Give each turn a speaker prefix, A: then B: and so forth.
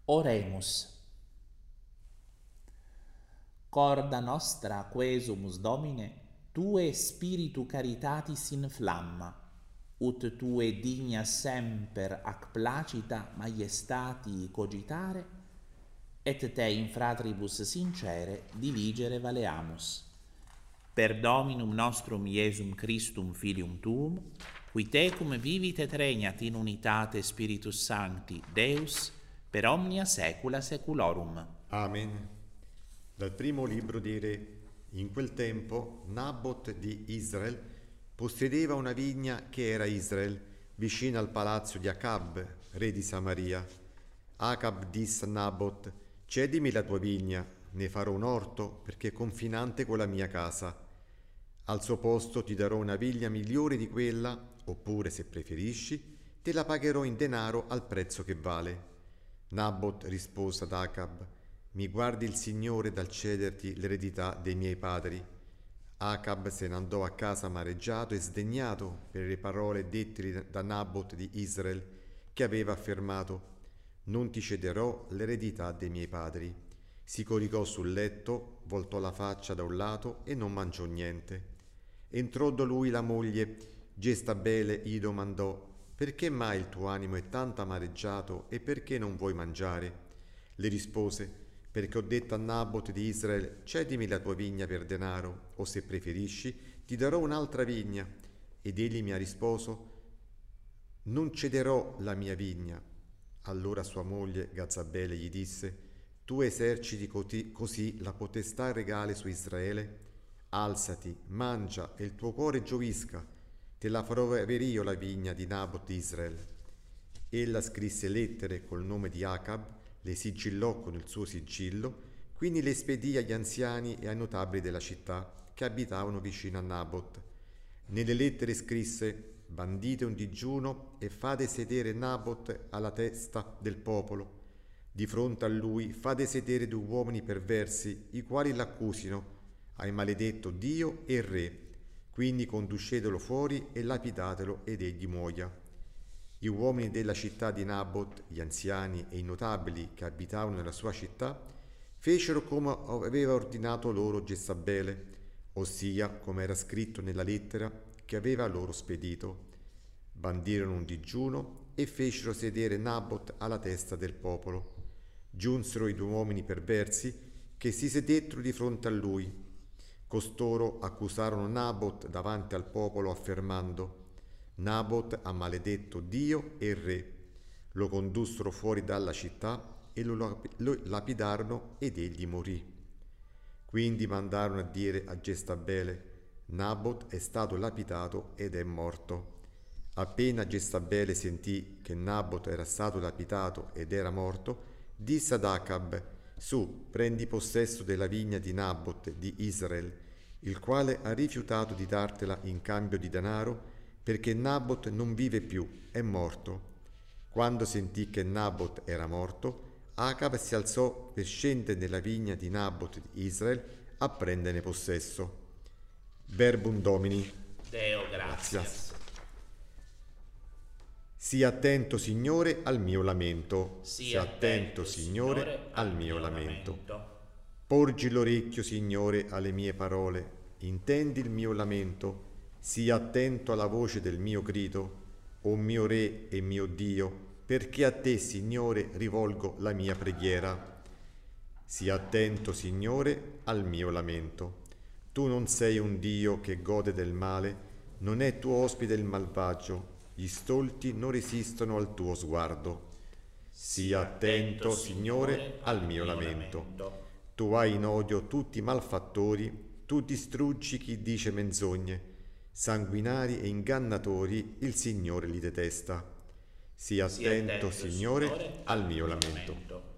A: Oremus. Corda nostra quesumus Domine, Tue spiritu caritatis inflamma, ut Tue digna semper ac placita maiestati cogitare, et Te in fratribus sincere diligere valeamus. Per Dominum nostrum Iesum Christum Filium Tuum, qui Tecum vivit et regnat in unitate Spiritus Sancti, Deus, per omnia saecula saeculorum.
B: Amen. Dal primo libro dei Re. In quel tempo Nabot di Israel possedeva una vigna che era Israel, vicina al palazzo di Acab, re di Samaria. Acab disse a Nabot: cedimi la tua vigna, ne farò un orto perché è confinante con la mia casa. Al suo posto ti darò una vigna migliore di quella, oppure, se preferisci, te la pagherò in denaro al prezzo che vale. Nabot rispose ad Acab: mi guardi il Signore dal cederti l'eredità dei miei padri. Acab se ne andò a casa amareggiato e sdegnato per le parole dette da Nabot di Israel, che aveva affermato: non ti cederò l'eredità dei miei padri. Si coricò sul letto, voltò la faccia da un lato e non mangiò niente. Entrò da lui la moglie Gestabele, gli domandò: perché mai il tuo animo è tanto amareggiato e perché non vuoi mangiare? Le rispose: perché ho detto a Nabot di Israel: cedimi la tua vigna per denaro, o se preferisci ti darò un'altra vigna. Ed egli mi ha risposto: non cederò la mia vigna. Allora sua moglie Gazabele gli disse: tu eserciti così la potestà regale su Israele? Alzati, mangia e il tuo cuore giovisca. Te la farò avere io la vigna di Nabot di Israel. Ella scrisse lettere col nome di Acab, le sigillò con il suo sigillo, quindi le spedì agli anziani e ai notabili della città che abitavano vicino a Nabot. Nelle lettere scrisse: bandite un digiuno e fate sedere Nabot alla testa del popolo. Di fronte a lui fate sedere 2 uomini perversi, i quali l'accusino: hai maledetto Dio e il re. Quindi conducetelo fuori e lapidatelo ed egli muoia. Gli uomini della città di Nabot, gli anziani e i notabili che abitavano nella sua città, fecero come aveva ordinato loro Gesabele, ossia come era scritto nella lettera che aveva loro spedito. Bandirono un digiuno e fecero sedere Nabot alla testa del popolo. Giunsero i 2 uomini perversi che si sedettero di fronte a lui. Costoro accusarono Nabot davanti al popolo affermando: Nabot ha maledetto Dio e il re. Lo condussero fuori dalla città e lo lapidarono ed egli morì. Quindi mandarono a dire a Gestabele: Nabot è stato lapidato ed è morto. Appena Gestabele sentì che Nabot era stato lapidato ed era morto, disse ad Acab: su, prendi possesso della vigna di Nabot di Israel, il quale ha rifiutato di dartela in cambio di denaro, perché Nabot non vive più, è morto. Quando sentì che Nabot era morto, Acab si alzò per scendere nella vigna di Nabot di Israel a prenderne possesso. Verbum Domini.
A: Deo gratias.
B: Sii attento, Signore, al mio lamento.
A: Sii attento, Signore,
B: al mio lamento. Porgi l'orecchio, Signore, alle mie parole. Intendi il mio lamento. Sii attento alla voce del mio grido, o mio Re e mio Dio, perché a te, Signore, rivolgo la mia preghiera. Sii attento, Signore, al mio lamento. Tu non sei un Dio che gode del male, non è tuo ospite il malvagio. Gli stolti non resistono al tuo sguardo. Sii attento, Signore, al mio lamento. Tu hai in odio tutti i malfattori, tu distruggi chi dice menzogne. Sanguinari e ingannatori il Signore li detesta. Sii attento, Signore, al mio lamento.